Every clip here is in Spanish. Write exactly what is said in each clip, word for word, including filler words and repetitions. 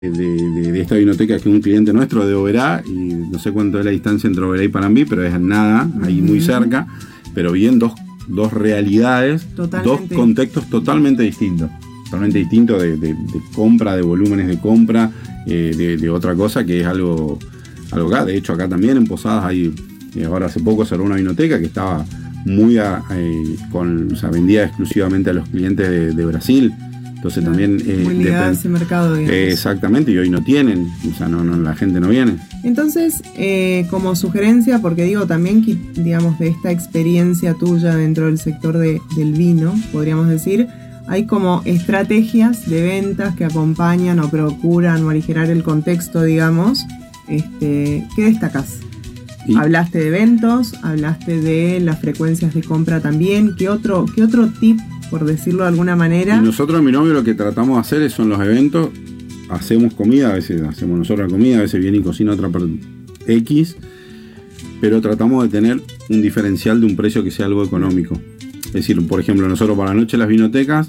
De, de, de esta vinoteca, que es un cliente nuestro de Oberá, y no sé cuánto es la distancia entre Oberá y Panambí, pero es nada, ahí muy cerca, pero bien dos, dos realidades, totalmente. Dos contextos totalmente distintos, totalmente distintos de, de, de compra, de volúmenes de compra, eh, de, de otra cosa que es algo, algo acá. De hecho, acá también en Posadas hay, eh, ahora hace poco cerró una vinoteca que estaba muy, a, eh, con, o sea, vendía exclusivamente a los clientes de, de Brasil. Entonces claro, también eh, muy ligado a ese mercado, digamos. Eh, exactamente, y hoy no tienen, o sea, no, no, la gente no viene. Entonces, eh, como sugerencia, porque digo también que, digamos, de esta experiencia tuya dentro del sector de, del vino, podríamos decir, hay como estrategias de ventas que acompañan o procuran aligerar el contexto, digamos. Este, ¿qué destacás? ¿Y? Hablaste de eventos, hablaste de las frecuencias de compra también. ¿Qué otro, qué otro tip, por decirlo de alguna manera? Y nosotros en mi novio lo que tratamos de hacer son los eventos. Hacemos comida, a veces hacemos nosotros la comida, a veces viene y cocina otra per X, pero tratamos de tener un diferencial de un precio que sea algo económico. Es decir, por ejemplo, nosotros para la noche las vinotecas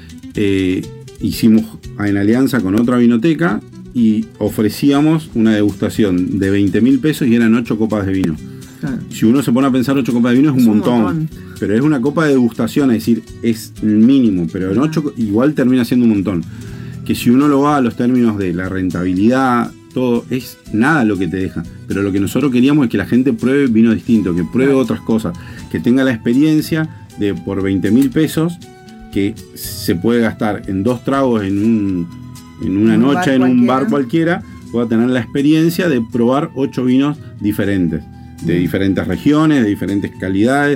eh, hicimos en alianza con otra vinoteca y ofrecíamos una degustación de veinte mil pesos y eran ocho copas de vino. Claro. Si uno se pone a pensar, ocho copas de vino es, es un, montón, un montón, pero es una copa de degustación, es decir, es el mínimo, pero en ocho igual termina siendo un montón. Que si uno lo va a los términos de la rentabilidad, todo, es nada lo que te deja. Pero lo que nosotros queríamos es que la gente pruebe vino distinto, que pruebe otras cosas, que tenga la experiencia de por veinte mil pesos, que se puede gastar en dos tragos en, un, en una un noche, en un bar cualquiera, pueda tener la experiencia de probar ocho vinos diferentes. De diferentes regiones, de diferentes calidades,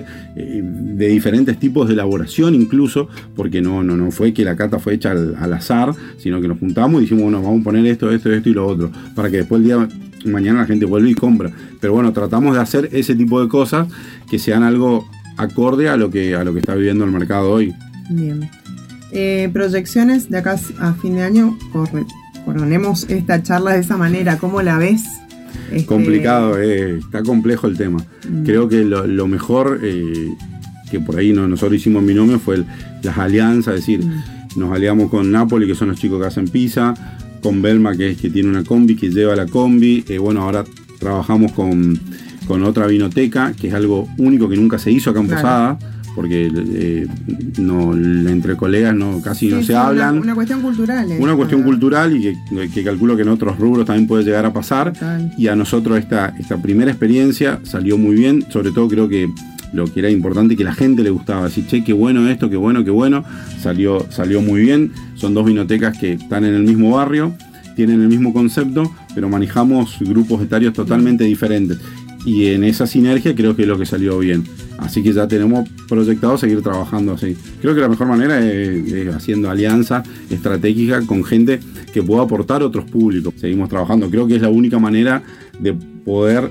de diferentes tipos de elaboración incluso, porque no, no, no fue que la cata fue hecha al, al azar, sino que nos juntamos y dijimos, bueno, vamos a poner esto, esto, esto y lo otro, para que después el día de mañana la gente vuelva y compra. Pero bueno, tratamos de hacer ese tipo de cosas que sean algo acorde a lo que, a lo que está viviendo el mercado hoy. Bien. Eh, proyecciones de acá a fin de año, corre, coronemos esta charla de esa manera, ¿cómo la ves? Este... Complicado, eh, está complejo el tema. Mm. Creo que lo, lo mejor eh, que por ahí no, nosotros hicimos en Binomio fue el, las alianzas, es decir, mm. nos aliamos con Napoli, que son los chicos que hacen pizza, con Belma, que es que tiene una combi, que lleva la combi, eh, bueno, ahora trabajamos con, con otra vinoteca, que es algo único que nunca se hizo acá en Posadas, claro. Porque eh, no, entre colegas no, casi sí, no se sí, hablan. Una, una cuestión cultural. Eh, una cuestión cultural y que, que calculo que en otros rubros también puede llegar a pasar. Total. Y a nosotros esta, esta primera experiencia salió muy bien. Sobre todo creo que lo que era importante que la gente le gustaba. Decir, che, qué bueno esto, qué bueno, qué bueno. Salió, salió muy bien. Son dos vinotecas que están en el mismo barrio, tienen el mismo concepto, pero manejamos grupos etarios totalmente mm. diferentes. Y en esa sinergia creo que es lo que salió bien. Así que ya tenemos proyectado seguir trabajando así. Creo que la mejor manera es, es haciendo alianza estratégica con gente que pueda aportar a otros públicos. Seguimos trabajando. Creo que es la única manera de poder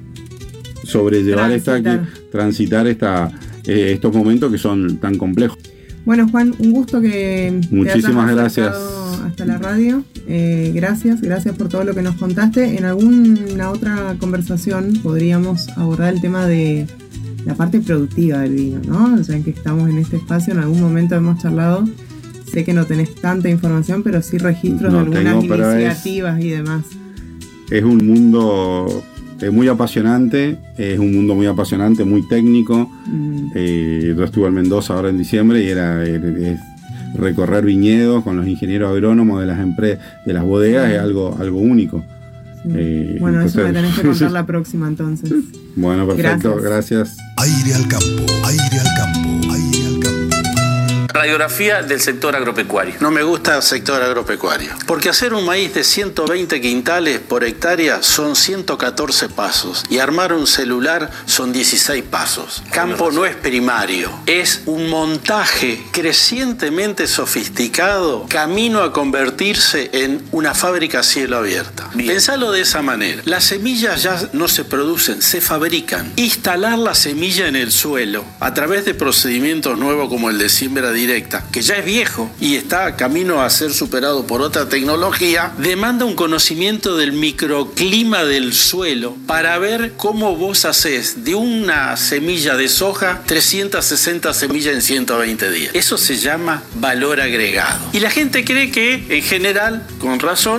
sobrellevar transitar. esta, que, transitar esta, eh, estos momentos que son tan complejos. Bueno, Juan, un gusto que muchísimas te gracias hasta la radio. Eh, gracias, gracias por todo lo que nos contaste. En alguna otra conversación podríamos abordar el tema de la parte productiva del vino, ¿no? O sea, en que estamos en este espacio, en algún momento hemos charlado. Sé que no tenés tanta información, pero sí registros no, de algunas tengo, iniciativas es, y demás. Es un mundo es muy apasionante, es un mundo muy apasionante, muy técnico. Mm. Eh, yo estuve en Mendoza ahora en diciembre y era, era es recorrer viñedos con los ingenieros agrónomos de las empresas, de las bodegas, sí. es algo, algo único. Sí. Eh, bueno, entonces, eso me tenés que contar la próxima entonces. Bueno, perfecto, gracias. gracias. Aire al campo, aire al campo, aire al campo. Radiografía del sector agropecuario. No me gusta el sector agropecuario. Porque hacer un maíz de ciento veinte quintales por hectárea son ciento catorce pasos y armar un celular son dieciséis pasos. Campo no es primario, es un montaje crecientemente sofisticado camino a convertirse en una fábrica a cielo abierto. Bien. Pensalo de esa manera. Las semillas ya no se producen, se fabrican. Instalar la semilla en el suelo a través de procedimientos nuevos como el de siembra directa, que ya es viejo y está camino a ser superado por otra tecnología, demanda un conocimiento del microclima del suelo para ver cómo vos hacés de una semilla de soja trescientas sesenta semillas en ciento veinte días. Eso se llama valor agregado. Y la gente cree que, en general, con razón,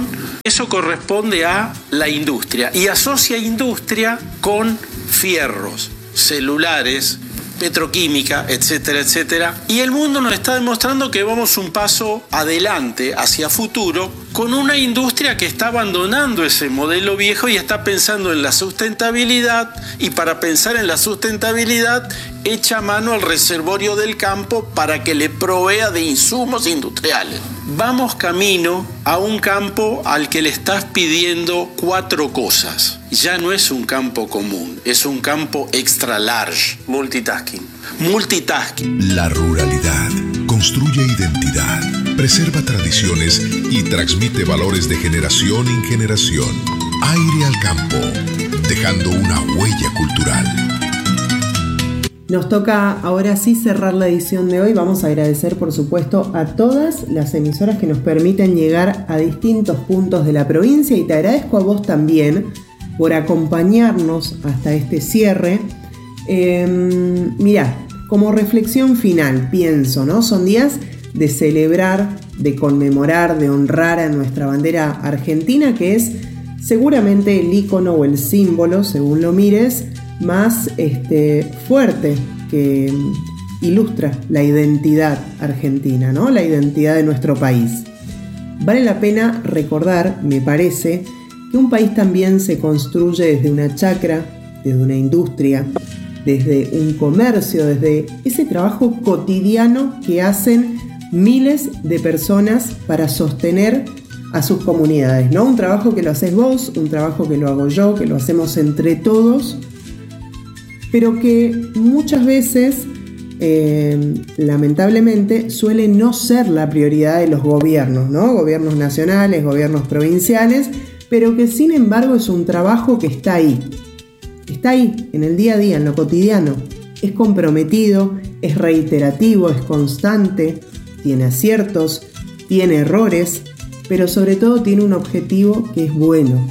Eso corresponde a la industria y asocia industria con fierros, celulares, petroquímica, etcétera, etcétera. Y el mundo nos está demostrando que vamos un paso adelante, hacia futuro, con una industria que está abandonando ese modelo viejo y está pensando en la sustentabilidad, y para pensar en la sustentabilidad echa mano al reservorio del campo para que le provea de insumos industriales. Vamos camino a un campo al que le estás pidiendo cuatro cosas. Ya no es un campo común, es un campo extra large. Multitasking. Multitasking. La ruralidad construye identidad, preserva tradiciones y transmite valores de generación en generación. Aire al campo, dejando una huella cultural. Nos toca ahora sí cerrar la edición de hoy. Vamos a agradecer, por supuesto, a todas las emisoras que nos permiten llegar a distintos puntos de la provincia, y te agradezco a vos también por acompañarnos hasta este cierre. Eh, mirá, como reflexión final, pienso, ¿no? Son días de celebrar, de conmemorar, de honrar a nuestra bandera argentina, que es seguramente el ícono o el símbolo, según lo mires, más este, fuerte que ilustra la identidad argentina, ¿no? La identidad de nuestro país. Vale la pena recordar, me parece, que un país también se construye desde una chacra, desde una industria, desde un comercio, desde ese trabajo cotidiano que hacen miles de personas para sostener a sus comunidades, ¿no? Un trabajo que lo haces vos, un trabajo que lo hago yo, que lo hacemos entre todos, pero que muchas veces, eh, lamentablemente, suele no ser la prioridad de los gobiernos, ¿no? Gobiernos nacionales, gobiernos provinciales, pero que sin embargo es un trabajo que está ahí. Está ahí, en el día a día, en lo cotidiano. Es comprometido, es reiterativo, es constante, tiene aciertos, tiene errores, pero sobre todo tiene un objetivo que es bueno.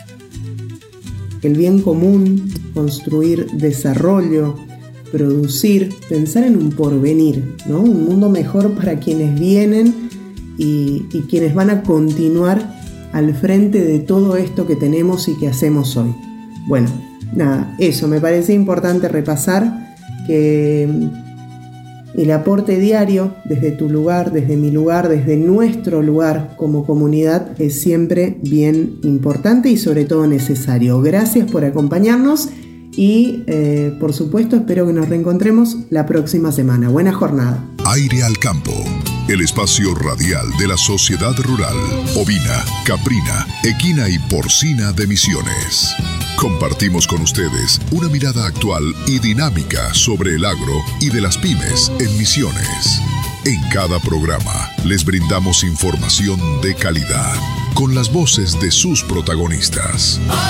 El bien común, construir desarrollo, producir, pensar en un porvenir, ¿no? Un mundo mejor para quienes vienen y, y quienes van a continuar al frente de todo esto que tenemos y que hacemos hoy. Bueno, nada, eso me parece importante repasar, que el aporte diario desde tu lugar, desde mi lugar, desde nuestro lugar como comunidad es siempre bien importante y sobre todo necesario. Gracias por acompañarnos y eh, por supuesto espero que nos reencontremos la próxima semana. Buena jornada. Aire al campo, el espacio radial de la sociedad rural, ovina, caprina, equina y porcina de Misiones. Compartimos con ustedes una mirada actual y dinámica sobre el agro y de las pymes en Misiones. En cada programa les brindamos información de calidad con las voces de sus protagonistas.